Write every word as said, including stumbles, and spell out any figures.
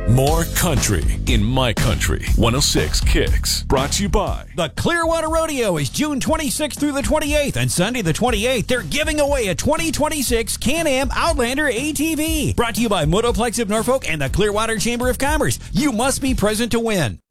More country in my country. one oh six Kicks. Brought to you by The Clearwater Rodeo is June twenty-sixth through the twenty-eighth, and Sunday the twenty-eighth, they're giving away a twenty twenty-six Can-Am Outlander A T V. Brought to you by Motoplex of Norfolk and the Clearwater Chamber of Commerce. You must be present to win.